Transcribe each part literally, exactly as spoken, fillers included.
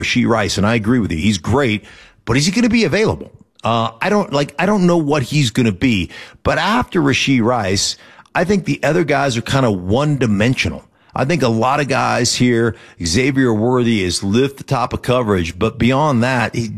Rashee Rice, and I agree with you. He's great, but is he going to be available? Uh, I don't like, I don't know what he's going to be, but after Rashee Rice, I think the other guys are kind of one dimensional. I think a lot of guys here, Xavier Worthy is lift the top of coverage, but beyond that, he,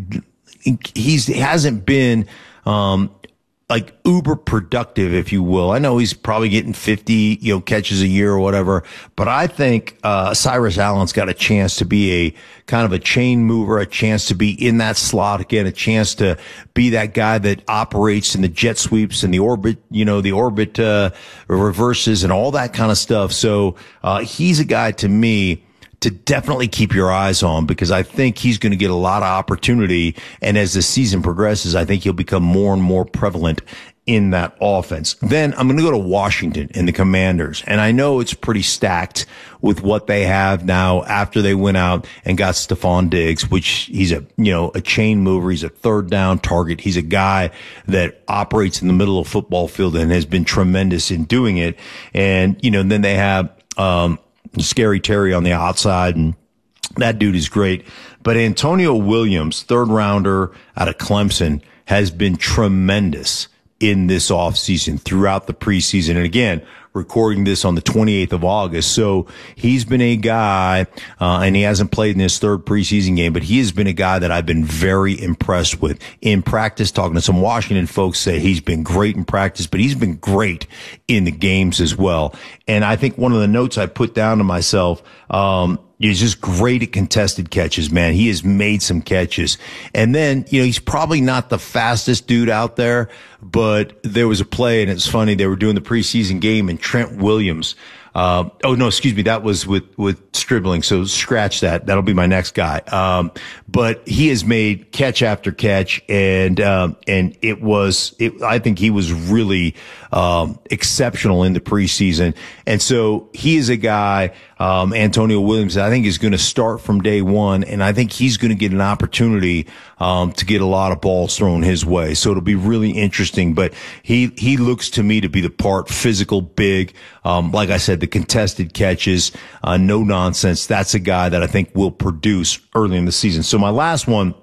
he's, he hasn't been, um, like uber productive, if you will. I know he's probably getting fifty, you know, catches a year or whatever, but I think, uh, Cyrus Allen's got a chance to be a kind of a chain mover, a chance to be in that slot again, a chance to be that guy that operates in the jet sweeps and the orbit, you know, the orbit, uh, reverses and all that kind of stuff. So, uh, he's a guy to me to definitely keep your eyes on, because I think he's going to get a lot of opportunity. And as the season progresses, I think he'll become more and more prevalent in that offense. Then I'm going to go to Washington and the Commanders. And I know it's pretty stacked with what they have now after they went out and got Stephon Diggs, which he's a, you know, a chain mover. He's a third down target. He's a guy that operates in the middle of the football field and has been tremendous in doing it. And, you know, then they have, um, Scary Terry on the outside, and that dude is great. But Antonio Williams, third rounder out of Clemson, has been tremendous in this offseason throughout the preseason. And again, recording this on the twenty-eighth of August. So he's been a guy, uh, and he hasn't played in his third preseason game, but he has been a guy that I've been very impressed with in practice. Talking to some Washington folks, say he's been great in practice, but he's been great in the games as well. And I think one of the notes I put down to myself, um, he's just great at contested catches, man. He has made some catches. And then, you know, he's probably not the fastest dude out there, but there was a play, and it's funny, they were doing the preseason game, and Trent Williams, uh, oh no, excuse me, that was with, with Stribling, so scratch that. That'll be my next guy. Um, but he has made catch after catch, and, um, and it was, it, I think he was really, um, exceptional in the preseason. And so he is a guy, um, Antonio Williams, I think is going to start from day one, and I think he's going to get an opportunity, um, to get a lot of balls thrown his way. So it'll be really interesting, but he, he looks to me to be the part physical, big, um, like I said, the contested catches, uh, no nonsense. That's a guy that I think will produce early in the season. So my last one,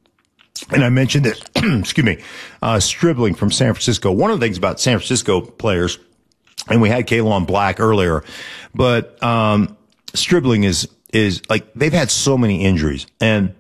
and I mentioned it, excuse me, uh, Stribling from San Francisco. One of the things about San Francisco players, and we had Kalon Black earlier, but, um, Stribling is, is like, they've had so many injuries, and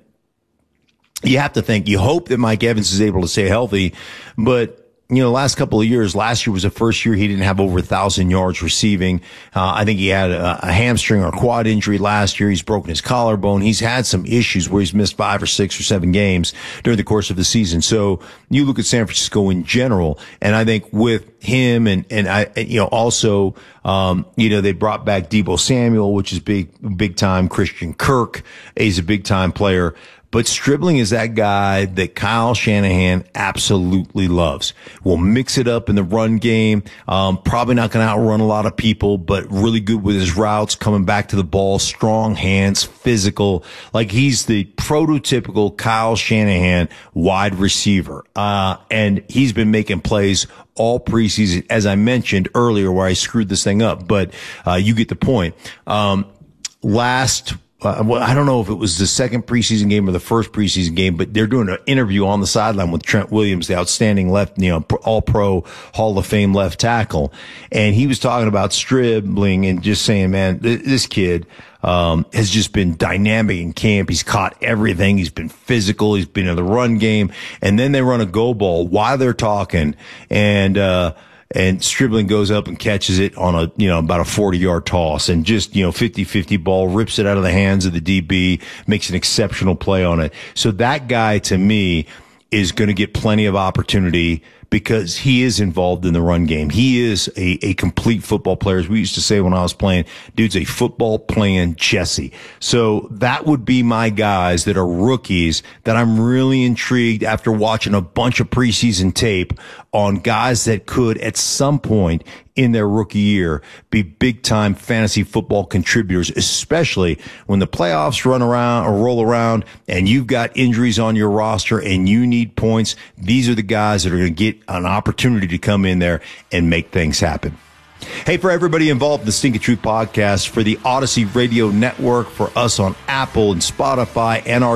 you have to think, you hope that Mike Evans is able to stay healthy, but you know, last couple of years, last year was the first year he didn't have over a thousand yards receiving. Uh, I think he had a, a hamstring or a quad injury last year. He's broken his collarbone. He's had some issues where he's missed five or six or seven games during the course of the season. So you look at San Francisco in general, and I think with him and, and I, you know, also, um, you know, they brought back Deebo Samuel, which is big, big time. Christian Kirk is a big time player. But Stribling is that guy that Kyle Shanahan absolutely loves. Will mix it up in the run game. Um, probably not going to outrun a lot of people, but really good with his routes, coming back to the ball, strong hands, physical. Like he's the prototypical Kyle Shanahan wide receiver. Uh, and he's been making plays all preseason, as I mentioned earlier, where I screwed this thing up, but, uh, you get the point. Um, last Uh, well, I don't know if it was the second preseason game or the first preseason game, but they're doing an interview on the sideline with Trent Williams, the outstanding left, you know, all pro Hall of Fame left tackle. And he was talking about Stribling and just saying, man, th- this kid, um, has just been dynamic in camp. He's caught everything. He's been physical. He's been in the run game. And then they run a go ball while they're talking. And, uh, And Stribling goes up and catches it on a, you know, about a forty yard toss, and just, you know, fifty fifty ball, rips it out of the hands of the D B, makes an exceptional play on it. So that guy to me is going to get plenty of opportunity because he is involved in the run game. He is a, a complete football player. As we used to say when I was playing, dude's a football playing Jesse. So that would be my guys that are rookies that I'm really intrigued after watching a bunch of preseason tape on guys that could at some point in their rookie year be big time fantasy football contributors, especially when the playoffs run around or roll around and you've got injuries on your roster and you need points. These are the guys that are going to get an opportunity to come in there and make things happen. Hey, for everybody involved in the Stink of Truth podcast, for the Odyssey Radio Network, for us on Apple and Spotify and our